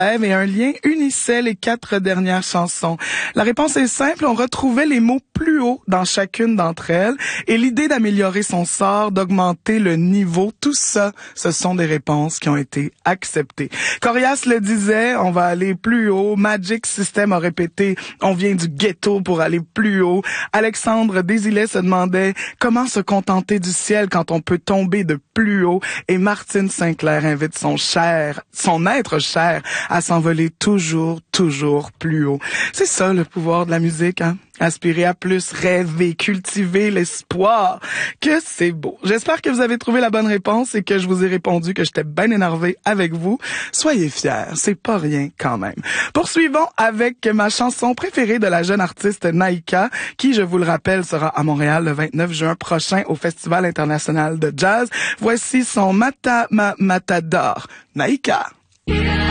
et un lien unissait les 4 dernières chansons. La réponse est simple, on retrouvait les mots plus haut dans chacune d'entre elles et l'idée d'améliorer son sort, d'augmenter le niveau, tout ça, ce sont des réponses qui ont été acceptées. Corias le disait, on va aller plus haut. Magic System a répété, on vient du ghetto pour aller plus haut. Alexandre Desilets se demandait comment se contenter du ciel quand on peut tomber de plus haut. Et Martine Sinclair invite son être cher, à s'envoler toujours plus haut. C'est ça le pouvoir de la musique, hein? Aspirer à plus, rêver, cultiver l'espoir. Que c'est beau. J'espère que vous avez trouvé la bonne réponse et que je vous ai répondu que j'étais bien énervé avec vous. Soyez fiers, c'est pas rien quand même. Poursuivons avec ma chanson préférée de la jeune artiste Naïka, qui, je vous le rappelle, sera à Montréal le 29 juin prochain au Festival international de jazz. Voici son Matador, Naïka.